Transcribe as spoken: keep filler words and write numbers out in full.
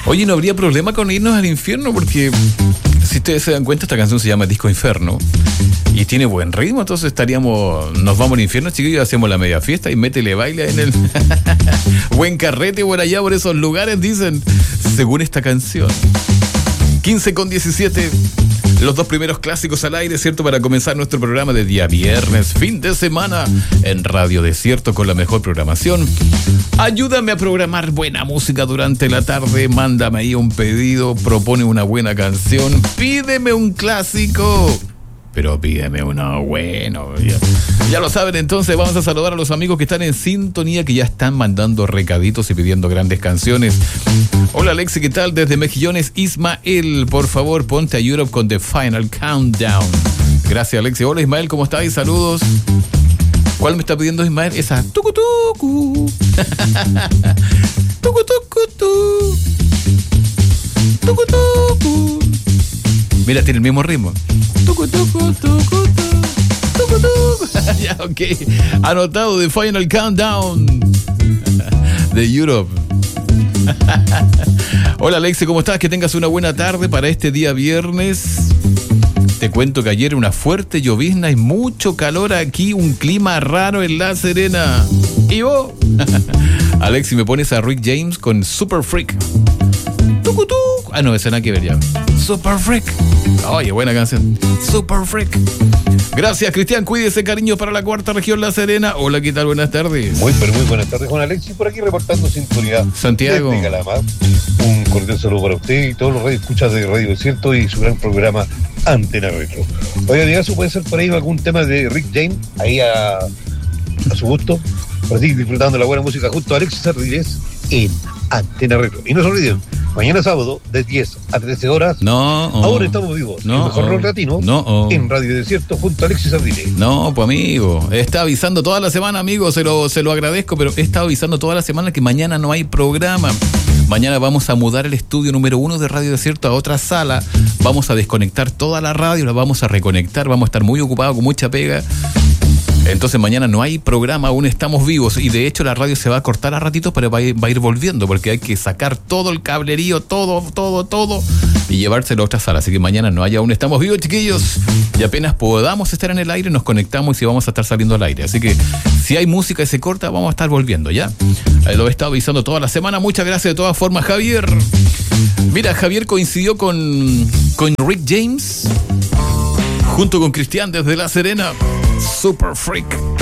Oye, no habría problema con irnos al infierno porque, si ustedes se dan cuenta, esta canción se llama Disco Inferno y tiene buen ritmo, entonces estaríamos, nos vamos al infierno, chiquillos, hacemos la media fiesta y métele baile en el buen carrete por allá, por esos lugares, dicen, según esta canción. quince con diecisiete, los dos primeros clásicos al aire, ¿cierto? Para comenzar nuestro programa de día viernes, fin de semana, en Radio Desierto con la mejor programación. Ayúdame a programar buena música durante la tarde, mándame ahí un pedido, propone una buena canción, pídeme un clásico, pero pídeme uno bueno. Ya, ya lo saben, entonces vamos a saludar a los amigos que están en sintonía, que ya están mandando recaditos y pidiendo grandes canciones. Hola Alexi, ¿qué tal? Desde Mejillones, Ismael, por favor, ponte a Europe con The Final Countdown. Gracias, Alexi. Hola Ismael, ¿cómo estáis? Saludos. ¿Cuál me está pidiendo Ismael? Esa tucu tucu. Tucu tucu tu. Tucu tucu. Mira, tiene el mismo ritmo. Tucu tucu tucu tu. Tucu tucu. Ya, ok. Anotado, The Final Countdown de Europe. Hola Alexi, ¿cómo estás? Que tengas una buena tarde para este día viernes. Te cuento que ayer una fuerte llovizna y mucho calor aquí, un clima raro en La Serena. ¿Y vos? Alexi, me pones a Rick James con Super Freak. Tucu, tucu. Ah, no, esa nada que ver ya. Super Freak. Oye, buena canción. Super Freak. Gracias, Cristian. Cuídese, cariño, para la cuarta región La Serena. Hola, ¿qué tal? Buenas tardes. Muy, pero muy buenas tardes, Juan Alexis. Por aquí reportando sintonía. Santiago. Desde Calamar. Un cordial saludo para usted y todos los radioescuchas de Radio Desierto y su gran programa Antena Retro. Oiga, amigazo, puede ser por ahí algún tema de Rick James, ahí a, a su gusto. Por así, disfrutando la buena música junto a Alexis Ardiles en Antena Retro. Y no se olviden, mañana sábado, de diez a trece horas. No. Oh, ahora estamos vivos. No. El mejor Oh, rock latino. No. Oh. En Radio Desierto junto a Alexis Ardiles. No, pues amigo, está avisando toda la semana, amigo, se lo, se lo agradezco, pero he estado avisando toda la semana que mañana no hay programa. Mañana vamos a mudar el estudio número uno de Radio Desierto a otra sala. Vamos a desconectar toda la radio, la vamos a reconectar, vamos a estar muy ocupados con mucha pega. Entonces mañana no hay programa, aún estamos vivos y de hecho la radio se va a cortar a ratitos, pero va a, ir, va a ir volviendo porque hay que sacar todo el cablerío, todo, todo, todo y llevárselo a otra sala. Así que mañana no hay, aún estamos vivos, chiquillos, y apenas podamos estar en el aire nos conectamos y vamos a estar saliendo al aire. Así que si hay música y se corta, vamos a estar volviendo, ¿ya? Lo he estado avisando toda la semana. Muchas gracias de todas formas, Javier. Mira, Javier coincidió con, con Rick James junto con Cristian desde La Serena. Super Freak.